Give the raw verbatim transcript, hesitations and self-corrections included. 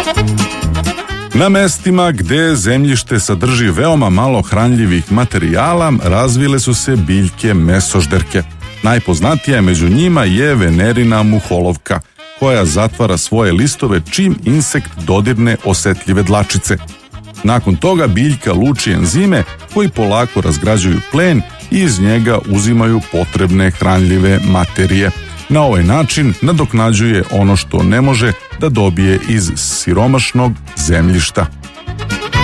Na mestima gde zemljište sadrži veoma malo hranljivih materijala razvile su se biljke mesožderke. Najpoznatija među njima je venerina muholovka, koja zatvara svoje listove čim insekt dodirne osetljive dlačice. Nakon toga biljka luči enzime koji polako razgrađuju plen i iz njega uzimaju potrebne hranljive materije. Na ovaj način nadoknađuje ono što ne može da dobije iz siromašnog zemljišta.